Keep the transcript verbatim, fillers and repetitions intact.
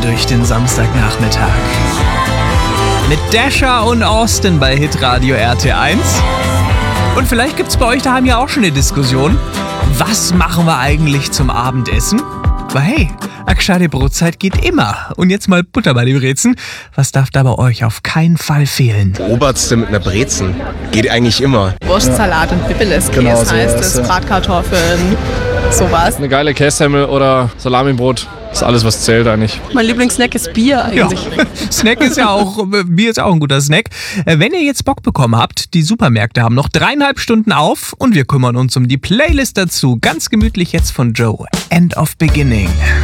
durch den Samstagnachmittag. Mit Dasher und Austin bei Hitradio R T eins. Und vielleicht gibt's bei euch daheim ja auch schon eine Diskussion. Was machen wir eigentlich zum Abendessen? Aber hey, eine gescheite Brotzeit geht immer. Und jetzt mal Butter bei den Brezen. Was darf da bei euch auf keinen Fall fehlen? Oberste mit einer Brezen. Geht eigentlich immer. Wurstsalat und Bibeleskäse Genau, so heißt was, es, ja. Bratkartoffeln, sowas. Eine geile Kässemmel oder Salamibrot. Das ist alles, was zählt eigentlich. Mein Lieblingssnack ist Bier Ja, eigentlich. Snack ist ja auch, Bier ist auch ein guter Snack. Äh, Wenn ihr jetzt Bock bekommen habt, die Supermärkte haben noch dreieinhalb Stunden auf und wir kümmern uns um die Playlist dazu. Ganz gemütlich jetzt von Joe. End of Beginning.